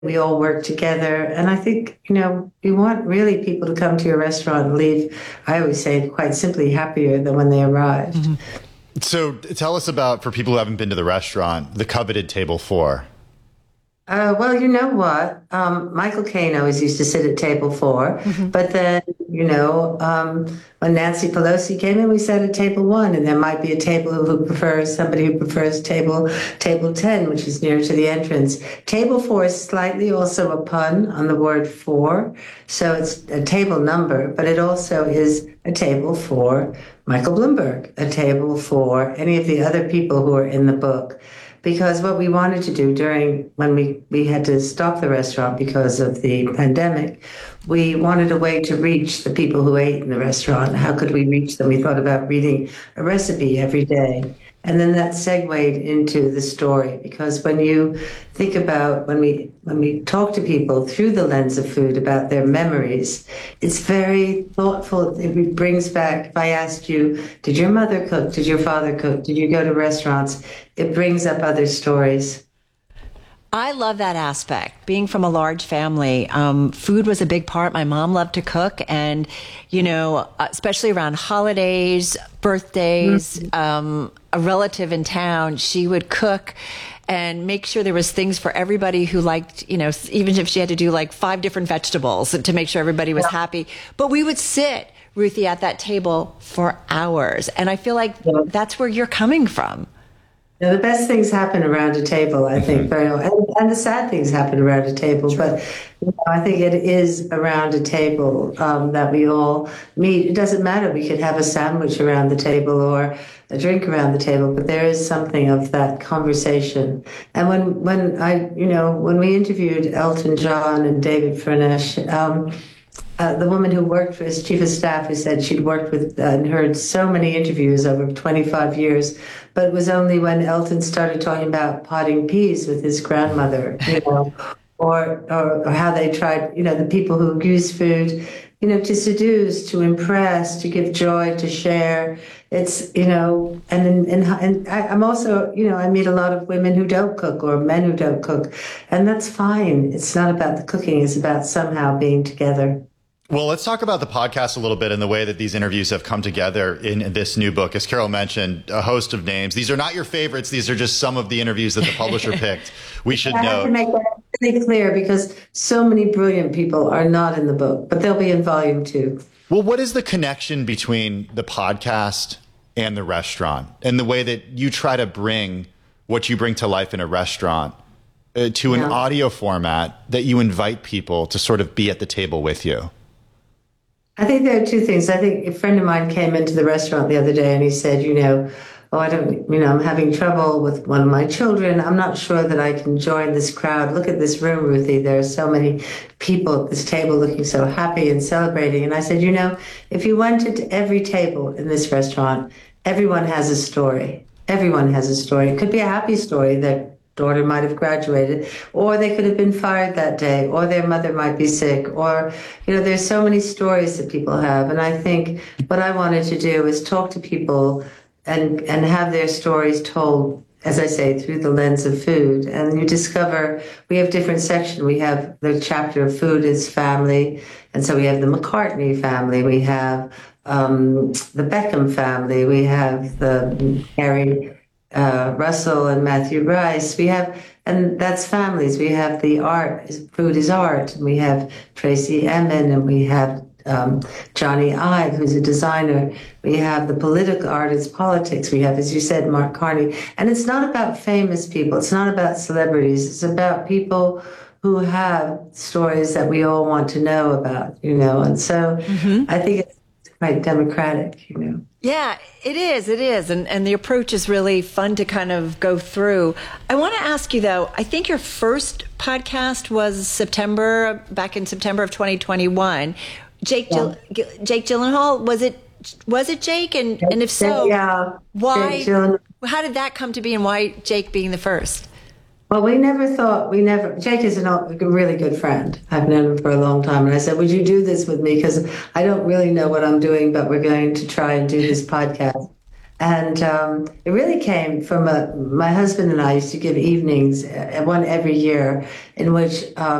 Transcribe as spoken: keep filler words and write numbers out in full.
we all work together. And I think, you know, we want really people to come to your restaurant and leave, I always say, quite simply happier than when they arrived. Mm-hmm. So tell us about, for people who haven't been to the restaurant, the coveted table four. Uh, well, you know what? Um, Michael Caine always used to sit at table four. Mm-hmm. But then, you know, um, when Nancy Pelosi came in, we sat at table one. And there might be a table who prefers, somebody who prefers table table ten, which is near to the entrance. Table four is slightly also a pun on the word four. So it's a table number, but it also is a table for Michael Bloomberg, a table for any of the other people who are in the book. Because what we wanted to do during, when we, we had to stop the restaurant because of the pandemic, we wanted a way to reach the people who ate in the restaurant. How could we reach them? We thought about reading a recipe every day. And then that segued into the story, because when you think about, when we when we talk to people through the lens of food about their memories, it's very thoughtful. It brings back, if I asked you, did your mother cook? Did your father cook? Did you go to restaurants? It brings up other stories. I love that aspect. Being from a large family, um, food was a big part. My mom loved to cook, and, you know, especially around holidays, birthdays, mm-hmm. um, a relative in town, she would cook and make sure there was things for everybody who liked, you know, even if she had to do like five different vegetables to make sure everybody was yeah. happy. But we would sit, Ruthie, at that table for hours. And I feel like yeah. that's where you're coming from. Now, the best things happen around a table, I think, very well. And, and the sad things happen around a table. But you know, I think it is around a table um, that we all meet. It doesn't matter. We could have a sandwich around the table or a drink around the table, but there is something of that conversation. And when, when I, you know, when we interviewed Elton John and David Furnish, um, Uh, the woman who worked for his chief of staff, who said she'd worked with uh, and heard so many interviews over twenty-five years, but it was only when Elton started talking about potting peas with his grandmother, you know, or, or or how they tried, you know, the people who use food, you know, to seduce, to impress, to give joy, to share. It's, you know, and and, and, and I, I'm also, you know, I meet a lot of women who don't cook or men who don't cook, and that's fine. It's not about the cooking. It's about somehow being together. Well, let's talk about the podcast a little bit and the way that these interviews have come together in this new book. As Carol mentioned, a host of names. These are not your favorites. These are just some of the interviews that the publisher picked. We should I note. have to make that really clear because so many brilliant people are not in the book, but they'll be in volume two. Well, what is the connection between the podcast and the restaurant and the way that you try to bring what you bring to life in a restaurant uh, to an yeah. audio format that you invite people to sort of be at the table with you? I think there are two things. I think a friend of mine came into the restaurant the other day and he said, you know, oh, I don't, you know, I'm having trouble with one of my children. I'm not sure that I can join this crowd. Look at this room, Ruthie. There are so many people at this table looking so happy and celebrating. And I said, you know, if you went to every table in this restaurant, everyone has a story. Everyone has a story. It could be a happy story that daughter might have graduated, or they could have been fired that day, or their mother might be sick, or, you know, there's so many stories that people have. And I think what I wanted to do is talk to people and, and have their stories told, as I say, through the lens of food. And you discover we have different sections. We have the chapter of food is family. And so we have the McCartney family. We have um, the Beckham family. We have the Harry Uh, Russell and Matthew Rice. We have, and that's families. We have the art, food is art. And we have Tracy Emin, and we have um, Johnny Ive, who's a designer. We have the political art is politics. We have, as you said, Mark Carney. And it's not about famous people. It's not about celebrities. It's about people who have stories that we all want to know about, you know. And so mm-hmm. I think it's quite democratic, you know. Yeah, it is. It is. And, and the approach is really fun to kind of go through. I want to ask you, though, I think your first podcast was September, back in September of twenty twenty-one. Jake yeah. Jill, Jake Gyllenhaal, was it was it Jake? And, and if so, yeah. why? How did that come to be and why Jake being the first? Well, we never thought, we never, Jake is a really good friend. I've known him for a long time. And I said, would you do this with me? Because I don't really know what I'm doing, but we're going to try and do this podcast. And um, it really came from a, my husband and I used to give evenings, uh, one every year, in which um,